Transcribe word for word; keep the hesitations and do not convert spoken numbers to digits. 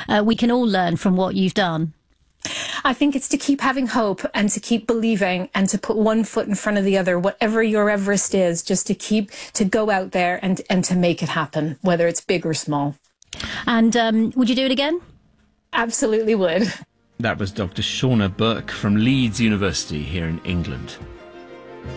uh, we can all learn from what you've done? I think it's to keep having hope and to keep believing and to put one foot in front of the other, whatever your Everest is, just to keep, to go out there and, and to make it happen, whether it's big or small. And um, would you do it again? Absolutely would. That was Doctor Shauna Burke from Leeds University here in England.